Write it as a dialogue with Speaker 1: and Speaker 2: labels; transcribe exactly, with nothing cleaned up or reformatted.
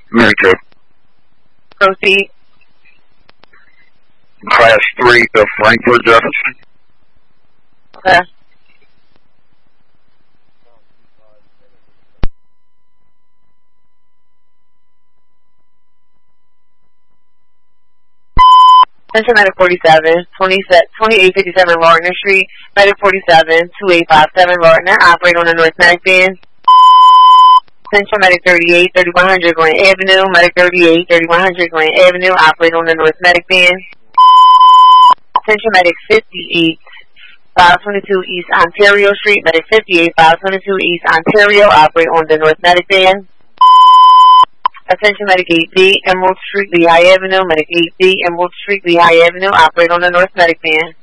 Speaker 1: Medicaid.
Speaker 2: Proceed.
Speaker 1: Class three to Frankfurt Jefferson.
Speaker 2: Okay. Central Medic forty-seven, twenty-eight fifty-seven Lardner Street, Medic forty-seven, two eight five seven Lardner, operate on the North Medic band. Central Medic thirty-eight, thirty-one hundred Grant Avenue, Medic thirty-eight, thirty-one hundred Grant Avenue, operate on the North Medic band. Central Medic fifty-eight, five twenty-two East Ontario Street, Medic fifty-eight, five twenty-two East Ontario, operate on the North Medic band. Attention Medic eight B, Emerald Street, Lehigh Avenue, Medic eight B, Emerald Street, Lehigh Avenue, operate on the North Medic band.